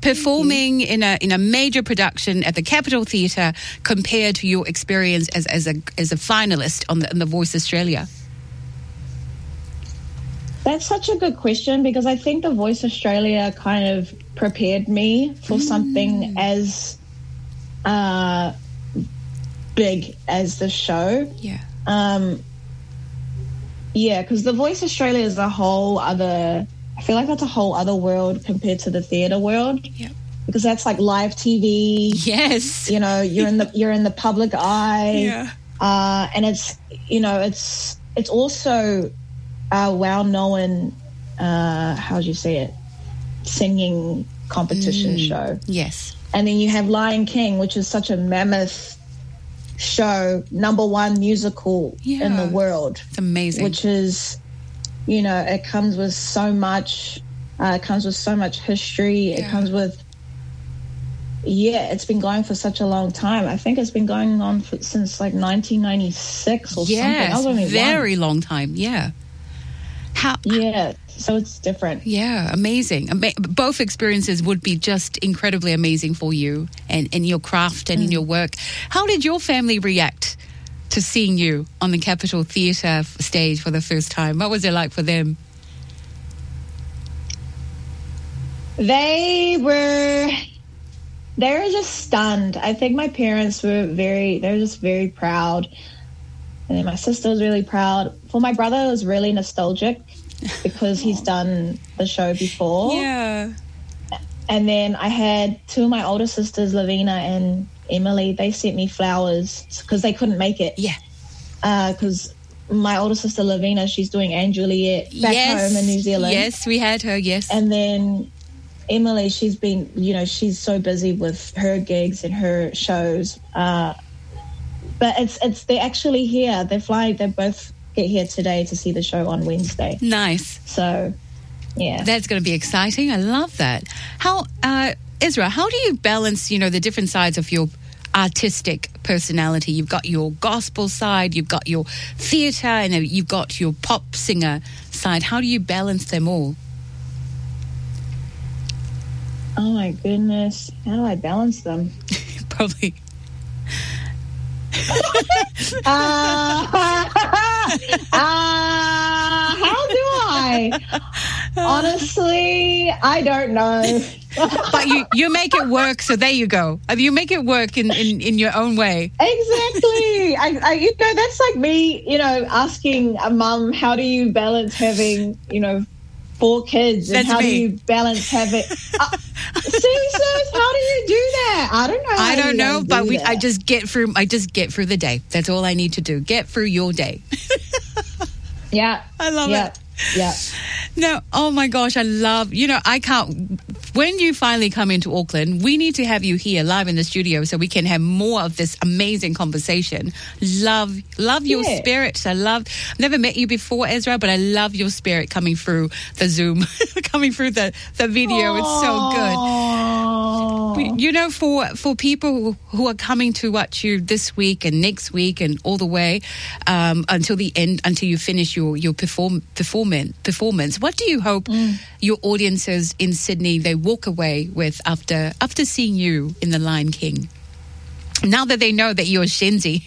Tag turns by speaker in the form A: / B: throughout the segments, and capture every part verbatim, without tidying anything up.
A: performing in a in a major production at the Capitol Theatre compared to your experience as as a as a finalist on the, on the Voice Australia?
B: That's such a good question, because I think the Voice Australia kind of prepared me for mm. something as uh, big as the show.
A: Yeah.
B: Um, yeah, because the Voice Australia is a whole other, I feel like that's a whole other world compared to the theatre world.
A: Yeah.
B: Because that's like live T V.
A: Yes.
B: You know, you're in the you're in the public eye.
A: Yeah.
B: Uh, and it's, you know, it's it's also a well-known, uh, how do you say it, singing competition
A: mm.
B: show.
A: Yes.
B: And then you have Lion King, which is such a mammoth show, number one musical
A: yeah.
B: in the world.
A: It's amazing.
B: Which is, you know, it comes with so much, uh, it comes with so much history.
A: Yeah.
B: It comes with, yeah, it's been going for such a long time. I think it's been going on for, since like nineteen ninety-six or
A: yes,
B: something. I was only
A: very
B: one.
A: long time, yeah. How?
B: Yeah, so it's different.
A: Yeah, amazing. Ama- both experiences would be just incredibly amazing for you and in your craft and mm. in your work. How did your family react to seeing you on the Capitol Theatre stage for the first time? What was it like for them?
B: They were... They were just stunned. I think my parents were very, they were just very proud. And then my sister was really proud. For my brother, it was really nostalgic because he's done the show before.
A: Yeah.
B: And then I had two of my older sisters, Lavina and Emily. They sent me flowers because they couldn't make it.
A: Yeah.
B: Because uh, my older sister, Lavina, she's doing Anne Juliet back
A: yes.
B: home in New Zealand.
A: Yes, we had her, yes.
B: And then Emily, she's been, you know, she's so busy with her gigs and her shows. Uh, but it's, it's, they're actually here. They're flying, they both get here today to see the show on Wednesday.
A: Nice.
B: So, yeah.
A: That's going to be exciting. I love that. How, uh, Ezra, how do you balance, you know, the different sides of your artistic personality? You've got your gospel side, you've got your theatre, and you've got your pop singer side. How do you balance them all?
B: Oh my goodness. How do I balance them?
A: Probably.
B: uh, uh, how do I? Honestly, I don't know.
A: But you, you make it work, so there you go. You make it work in, in, in your own way.
B: Exactly. I, I, you know, that's like me, you know, asking a mum, how do you balance having, you know, four kids, and
A: That's
B: how
A: me.
B: do you balance having? Uh, see, sis, how do you do that? I don't know. How
A: I don't
B: you
A: know,
B: do
A: but we.
B: that.
A: I just get through. I just get through the day. That's all I need to do. Get through your day.
B: Yeah,
A: I love
B: yeah.
A: it.
B: Yeah.
A: No, oh my gosh, I love, you know, I can't, when you finally come into Auckland, we need to have you here live in the studio so we can have more of this amazing conversation. Love, love your
B: Yeah.
A: spirit. I love, I've never met you before, Ezra, but I love your spirit coming through the Zoom, coming through the, the video.
B: Aww.
A: It's so good. You know, for, for people who, who are coming to watch you this week and next week and all the way um, until the end, until you finish your, your perform, performance, performance, what do you hope mm. your audiences in Sydney, they walk away with after after seeing you in The Lion King? Now that they know that you're Shenzi.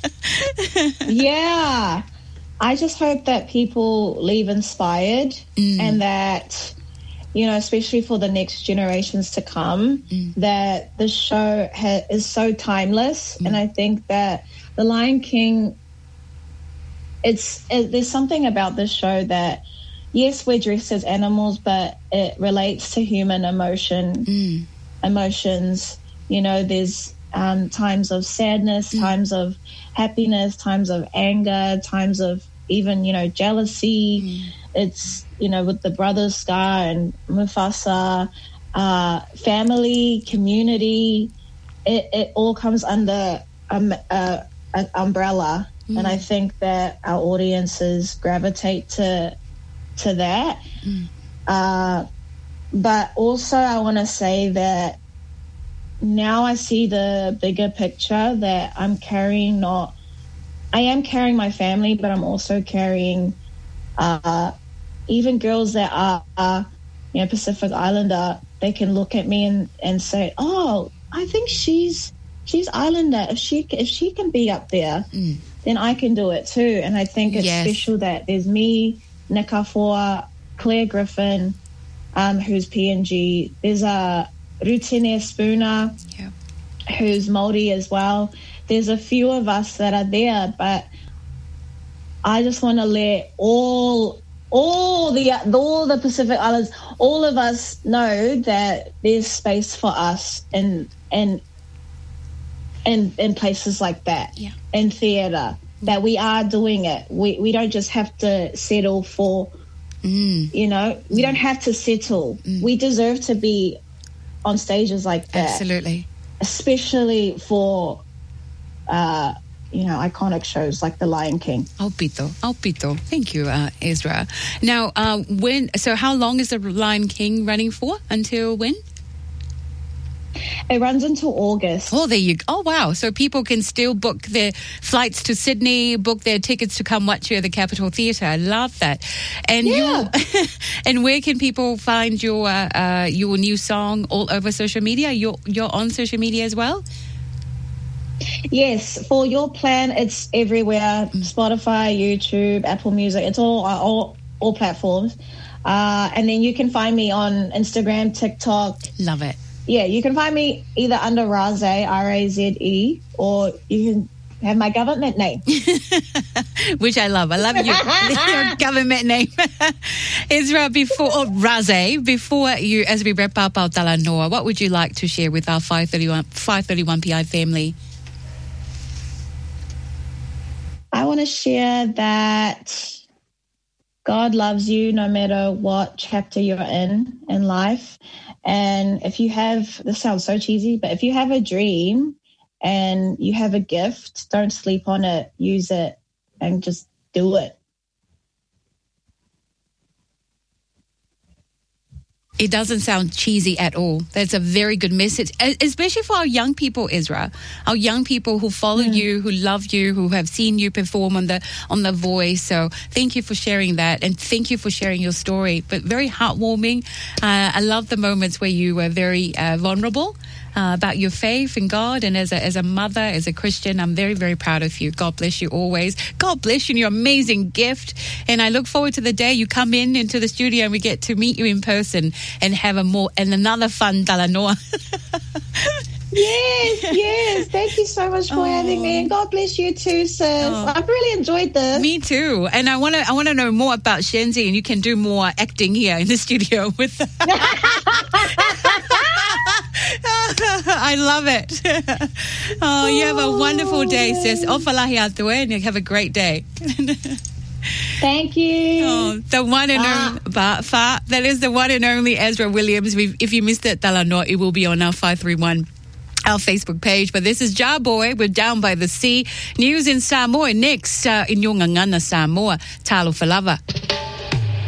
B: Yeah. I just hope that people leave inspired
A: mm.
B: and that, you know, especially for the next generations to come, mm. that the show ha- is so timeless. Mm. And I think that The Lion King, it's it, there's something about this show that, yes, we're dressed as animals, but it relates to human emotion,
A: mm.
B: emotions. You know, there's um, times of sadness, mm. times of happiness, times of anger, times of even, you know, jealousy. Mm. It's, you know, with the brothers Scar and Mufasa, uh, family, community, it, it all comes under um, uh, an umbrella. Mm. And I think that our audiences gravitate to to that. Mm. Uh, but also I want to say that now I see the bigger picture, that I'm carrying not, I am carrying my family, but I'm also carrying uh, even girls that are, are, you know, Pacific Islander they can look at me and, and say, oh, I think she's she's Islander. If she if she can be up there, mm. then I can do it too. And I think it's yes. special that there's me, Nekafoa, Claire Griffin, um, who's P N G. There's a Rutene Spooner, yeah. who's Māori as well. There's a few of us that are there, but I just want to let all all the all the Pacific Islands, all of us know that there's space for us in in in, in places like that,
A: yeah.
B: in theatre, that we are doing it. We we don't just have to settle for, mm. you know, we mm. don't have to settle. Mm. We deserve to be on stages like that.
A: Absolutely.
B: Especially for Uh, you know, iconic shows like The Lion King.
A: Aupito, Aupito. Thank you, uh, Ezra. Now, uh, when? So, how long is The Lion King running for? Until when?
B: It runs until August.
A: Oh, there you go. Oh, wow. So people can still book their flights to Sydney, book their tickets to come watch you at the Capitol Theatre. I love that. And
B: yeah.
A: you, and where can people find your uh, uh, your new song all over social media? You're you're on social media as well?
B: Yes, for Your Plan, it's everywhere. Mm. Spotify, YouTube, Apple Music. It's all all, all platforms. Uh, and then you can find me on Instagram, TikTok.
A: Love it.
B: Yeah, you can find me either under Raze, R A Z E, or you can have my government name.
A: Which I love. I love your, your government name. Ezra, before, oh, Raze, before you, as we wrap up our Talanoa, what would you like to share with our five thirty-one P I family?
B: I want to share that God loves you no matter what chapter you're in in life. And if you have, this sounds so cheesy, but if you have a dream and you have a gift, don't sleep on it, use it, and just do it.
A: It doesn't sound cheesy at all. That's a very good message, especially for our young people, Ezra. Our young people who follow mm. you, who love you, who have seen you perform on the on The Voice. So thank you for sharing that, and thank you for sharing your story. But very heartwarming. Uh, I love the moments where you were very uh, vulnerable uh, about your faith in God. And as a as a mother, as a Christian, I'm very, very proud of you. God bless you always. God bless you and your amazing gift. And I look forward to the day you come in into the studio and we get to meet you in person and have a more and another fun Talanoa.
B: Yes, yes. Thank you so much for oh. having me, and God bless you too, sis. Oh. I've really enjoyed this.
A: Me too. And I want to I want to know more about Shenzi, and you can do more acting here in the studio with. I love it. Oh, you have a wonderful day, sis. Ofalahi atu e, and you have a great day.
B: Thank you.
A: Oh, the one and ah. only, ba, fa, that is the one and only Ezra Williams. We've, if you missed it, Talanoa, it will be on our five three one, our Facebook page. But this is Ja Boy. We're Down by the Sea. News in Samoa next uh, in Yongangana, Samoa. Talo Falava.